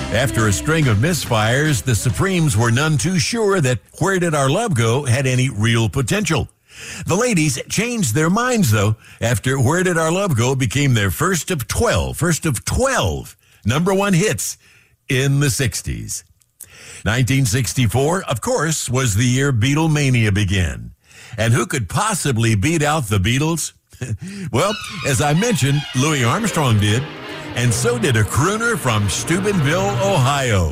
After a string of misfires, the Supremes were none too sure that Where Did Our Love Go had any real potential. The ladies changed their minds, though, after Where Did Our Love Go became their first of 12 number one hits in the 60s. 1964, of course, was the year Beatlemania began. And who could possibly beat out the Beatles? Well, as I mentioned, Louis Armstrong did, and so did a crooner from Steubenville, Ohio.